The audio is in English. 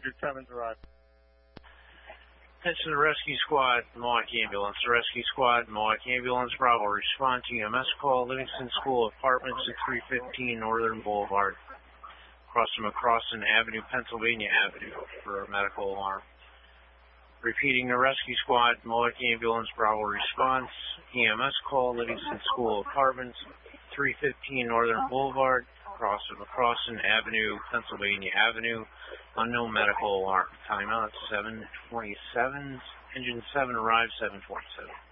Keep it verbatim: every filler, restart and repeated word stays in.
Your Cummins arrived. Attention to the rescue squad, Milwaukee Ambulance. The rescue squad, Milwaukee Ambulance, Bravo, respond to E M S call, Livingston School Apartments at three fifteen Northern Boulevard, across from McCrossan Avenue, Pennsylvania Avenue, for a medical alarm. Repeating, the rescue squad, Milwaukee Ambulance, Bravo, response, E M S call, Livingston School Apartments, three fifteen Northern Boulevard, across from McCrossan Avenue, Pennsylvania Avenue, unknown medical alarm. Timeout seven twenty-seven. Engine seven arrived seven twenty-seven.